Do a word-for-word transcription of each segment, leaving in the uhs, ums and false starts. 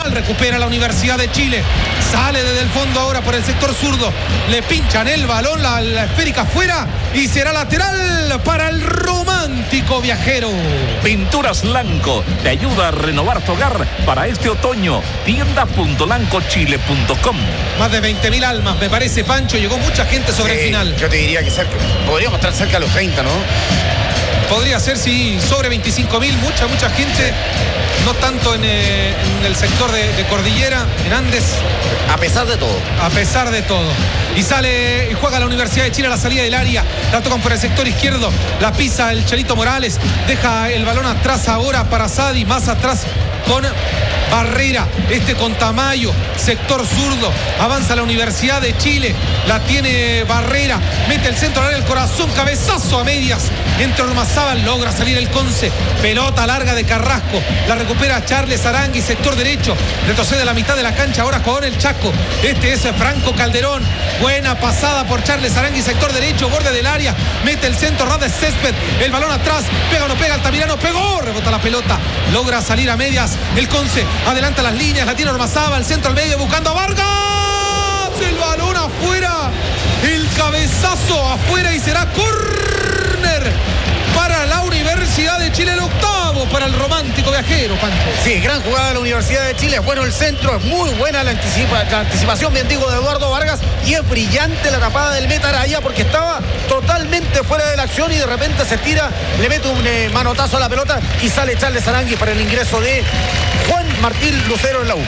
lateral, recupera la Universidad de Chile, sale desde el fondo ahora por el sector zurdo, le pinchan el balón, la, la esférica afuera y será lateral para el romántico viajero. Pinturas Lanco te ayuda a renovar tu hogar para este otoño. tienda punto lanco chile punto com. Más de veinte mil almas, me parece, Pancho, llegó mucha gente sobre Sí, el final. yo te diría que cerca, podríamos estar cerca de los treinta, ¿no? Podría ser, sí, sobre veinticinco mil, mucha, mucha gente, no tanto en, eh, en el sector de, de Cordillera, en Andes, A pesar de todo. a pesar de todo. Y sale y juega la Universidad de Chile a la salida del área, la tocan por el sector izquierdo, la pisa el Chelito Morales, deja el balón atrás ahora para Sadi, más atrás con Barrera, este con Tamayo, sector zurdo, avanza la Universidad de Chile, la tiene Barrera, mete el centro al área, el corazón, cabezazo a medias, entre Ormazábal, logra salir el Conce, pelota larga de Carrasco, la recupera Charles Arangui, sector derecho, retrocede a la mitad de la cancha, ahora con el Chaco, este es Franco Calderón, buena pasada por Charles Arangui, sector derecho, borde del área, mete el centro, Rades Césped, el balón atrás, pega o no pega, Altamirano pegó, rebota la pelota, logra salir a medias, el Conce, adelanta las líneas, la tiene Ormazábal, centro al medio, buscando a Vargas, el balón afuera, el cabezazo afuera y será córner para la Universidad de Chile, el octavo para el romántico viajero, Pancho. Sí, gran jugada de la Universidad de Chile, es bueno el centro, es muy buena la, anticipa, la anticipación, bien digo, de Eduardo Vargas, y es brillante la tapada del Meta Araya porque estaba totalmente fuera de la acción y de repente se tira, le mete un eh, manotazo a la pelota y sale Charles Arangui para el ingreso de Juan Martín Lucero en la U.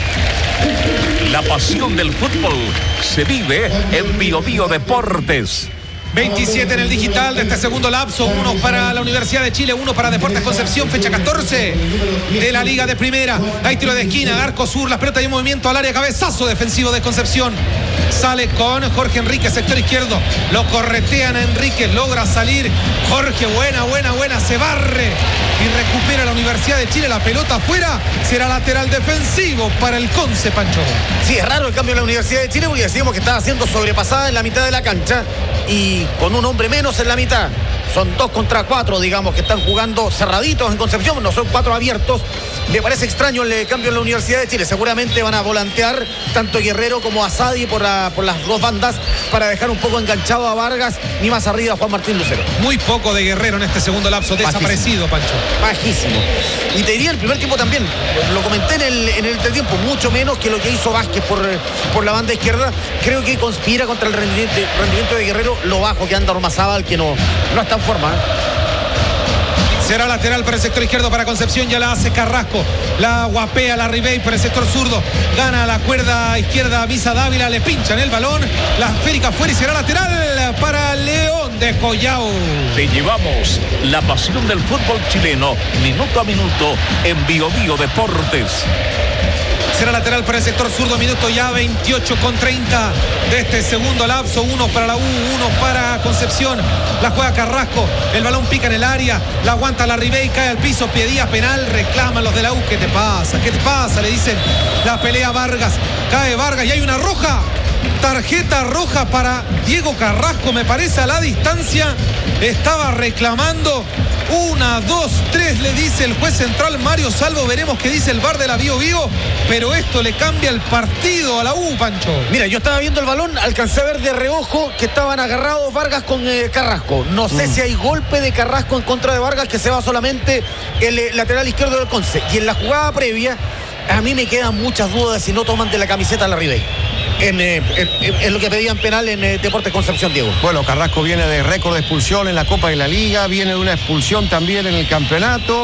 La pasión del fútbol se vive en Bio Bio Deportes. veintisiete en el digital de este segundo lapso, uno para la Universidad de Chile, uno para Deportes Concepción, fecha catorce de la Liga de Primera. Hay tiro de esquina, arco sur, las pelotas y movimiento al área, cabezazo defensivo de Concepción. Sale con Jorge Enrique, sector izquierdo, lo corretean a Enrique, logra salir Jorge, buena, buena, buena, se barre y recupera la Universidad de Chile, la pelota afuera, será lateral defensivo para el Conce, Pancho. Sí, es raro el cambio de la Universidad de Chile porque decíamos que estaba siendo sobrepasada en la mitad de la cancha y con un hombre menos en la mitad. Son dos contra cuatro, digamos, que están jugando cerraditos en Concepción, no son cuatro abiertos. Me parece extraño el cambio en la Universidad de Chile. Seguramente van a volantear tanto Guerrero como Asadi por, la, por las dos bandas para dejar un poco enganchado a Vargas y más arriba a Juan Martín Lucero. Muy poco de Guerrero en este segundo lapso, desaparecido, Pancho. Bajísimo. Y te diría el primer tiempo también, lo comenté en el, en el entretiempo, mucho menos que lo que hizo Vázquez por, por la banda izquierda. Creo que conspira contra el rendimiento, rendimiento de Guerrero, lo bajo que anda Ormazábal, que no, no está en forma. Será lateral para el sector izquierdo para Concepción, ya la hace Carrasco, la guapea la Ribey por el sector zurdo, gana la cuerda izquierda Misa Dávila, le pinchan el balón, la esférica fuera y será lateral para León de Collao. Te llevamos la pasión del fútbol chileno, minuto a minuto, en Bio Bio Deportes. Será lateral para el sector zurdo, minuto ya veintiocho con treinta de este segundo lapso, uno para la U, uno para Concepción, la juega Carrasco, el balón pica en el área, la aguanta la Ribey, cae al piso, pedía penal, reclaman los de la U, ¿qué te pasa? ¿Qué te pasa? Le dicen, la pelea Vargas, cae Vargas y hay una roja, tarjeta roja para Diego Carrasco, me parece a la distancia, estaba reclamando. Una, dos, tres, le dice el juez central Mario Salvo. Veremos qué dice el V A R de la Bio Bio. Pero esto le cambia el partido a la U, Pancho. Mira, yo estaba viendo el balón, alcancé a ver de reojo que estaban agarrados Vargas con eh, Carrasco. No sé mm. si hay golpe de Carrasco en contra de Vargas, que se va solamente el eh, lateral izquierdo del Conce. Y en la jugada previa, a mí me quedan muchas dudas de si no toman de la camiseta a la Ribey. En, eh, en, en lo que pedían penal en eh, Deportes Concepción, Diego. Bueno, Carrasco viene de récord de expulsión en la Copa de la Liga, viene de una expulsión también en el campeonato.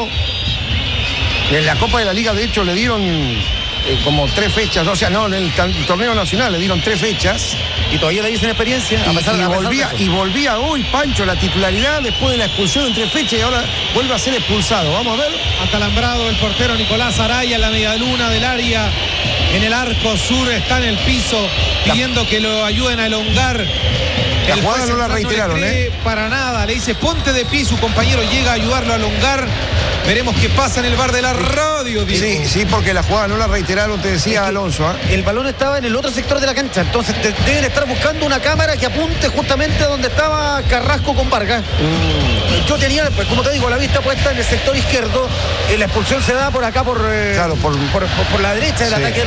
En la Copa de la Liga, de hecho, le dieron eh, como tres fechas, o sea, no, en el, el torneo nacional le dieron tres fechas. Y todavía le dicen experiencia. Y, a pesar, y, a volvía, y volvía hoy, Pancho, la titularidad después de la expulsión en tres fechas y ahora vuelve a ser expulsado. Vamos a ver. Atalambrado el portero Nicolás Araya en la medialuna del área. En el arco sur está en el piso pidiendo la... que lo ayuden a elongar. La el jugada no la reiteraron, no le ¿eh? Para nada, le dice ponte de pie, su compañero llega a ayudarlo a elongar. Veremos qué pasa en el V A R de la radio, Diego. Sí, sí, porque la jugada no la reiteraron, te decía es que Alonso. ¿eh? El balón estaba en el otro sector de la cancha, entonces te, deben estar buscando una cámara que apunte justamente a donde estaba Carrasco con Vargas. Mm. Yo tenía, pues, como te digo, la vista puesta en el sector izquierdo. Eh, la expulsión se da por acá, por, eh, claro, por... Por, por, por la derecha del sí. ataque.